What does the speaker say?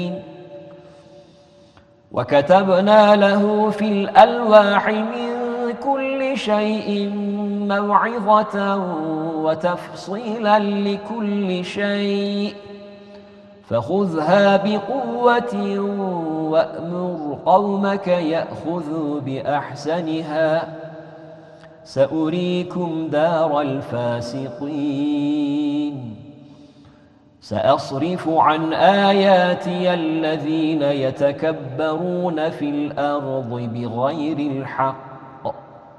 وكتبنا له في الألواح من كل شيء موعظة وتفصيلا لكل شيء فخذها بقوة وأمر قومك يأخذوا بأحسنها سأريكم دار الفاسقين سأصرف عن آياتي الذين يتكبرون في الأرض بغير الحق